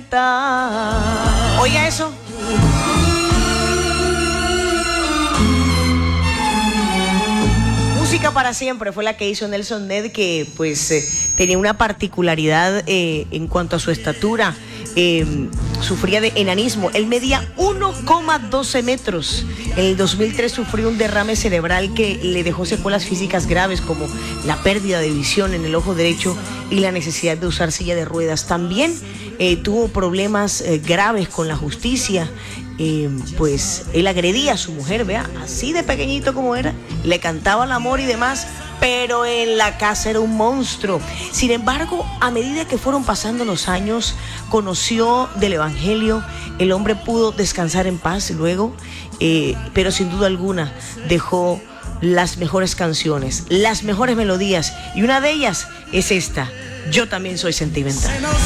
libertad. Oiga eso. Música para siempre fue la que hizo Nelson Ned, que pues tenía una particularidad en cuanto a su estatura. Sufría de enanismo. Él medía 1,12 metros. En el 2003 sufrió un derrame cerebral que le dejó secuelas físicas graves como la pérdida de visión en el ojo derecho y la necesidad de usar silla de ruedas. También tuvo problemas graves con la justicia. Pues él agredía a su mujer, vea, así de pequeñito como era, le cantaba el amor y demás, pero en la casa era un monstruo. Sin embargo, a medida que fueron pasando los años, conoció del evangelio, el hombre pudo descansar en paz luego, pero sin duda alguna dejó las mejores canciones, las mejores melodías, y una de ellas es esta, Yo también soy sentimental.